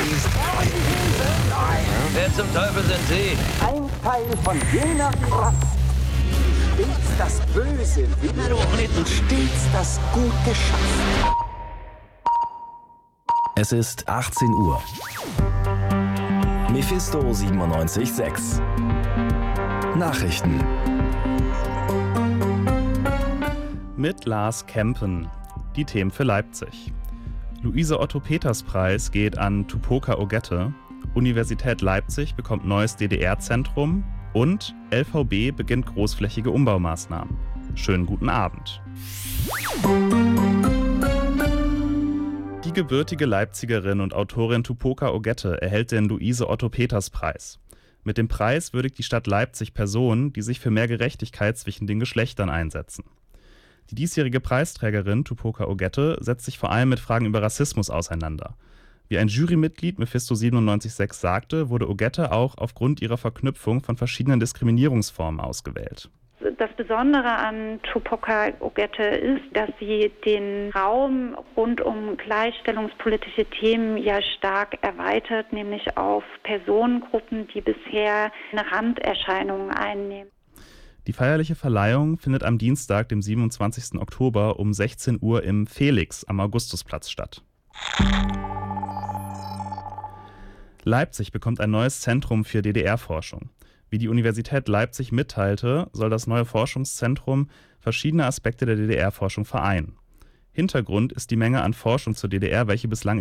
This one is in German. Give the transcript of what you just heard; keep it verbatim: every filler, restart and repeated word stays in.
schießt. Wer zum Teufel sind Sie? Ein Teil von jener Kraft, die stets das Böse will und stets das Gute schafft. Es ist achtzehn Uhr. Mephisto siebenundneunzig Komma sechs. Nachrichten. Mit Lars Kempen. Die Themen für Leipzig. Luise-Otto-Peters-Preis geht an Tupoka Ogette. Universität Leipzig bekommt neues D D R-Zentrum. Und L V B beginnt großflächige Umbaumaßnahmen. Schönen guten Abend. Die gebürtige Leipzigerin und Autorin Tupoka Ogette erhält den Luise-Otto-Peters-Preis. Mit dem Preis würdigt die Stadt Leipzig Personen, die sich für mehr Gerechtigkeit zwischen den Geschlechtern einsetzen. Die diesjährige Preisträgerin Tupoka Ogette setzt sich vor allem mit Fragen über Rassismus auseinander. Wie ein Jurymitglied Mephisto siebenundneunzig Komma sechs sagte, wurde Ogette auch aufgrund ihrer Verknüpfung von verschiedenen Diskriminierungsformen ausgewählt. Das Besondere an Tupoka Ogette ist, dass sie den Raum rund um gleichstellungspolitische Themen ja stark erweitert, nämlich auf Personengruppen, die bisher eine Randerscheinung einnehmen. Die feierliche Verleihung findet am Dienstag, dem siebenundzwanzigsten Oktober um sechzehn Uhr im Felix am Augustusplatz statt. Leipzig bekommt ein neues Zentrum für D D R-Forschung. Wie die Universität Leipzig mitteilte, soll das neue Forschungszentrum verschiedene Aspekte der D D R-Forschung vereinen. Hintergrund ist die Menge an Forschung zur D D R, welche bislang